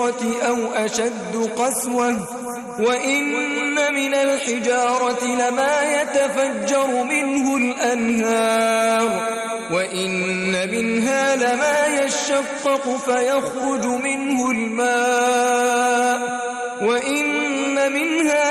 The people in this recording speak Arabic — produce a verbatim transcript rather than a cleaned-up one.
الحجارة أو أشد قسوة وإن من الحجارة لما يتفجر منه الأنهار وإن منها لما يشقق فيخرج منه الماء وإن منها